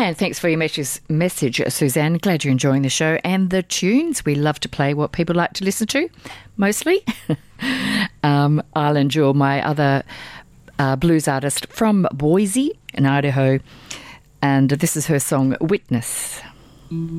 And thanks for your message, Suzanne. Glad you're enjoying the show and the tunes. We love to play what people like to listen to, mostly. I'll endure my other blues artist from Boise in Idaho. And this is her song, Witness.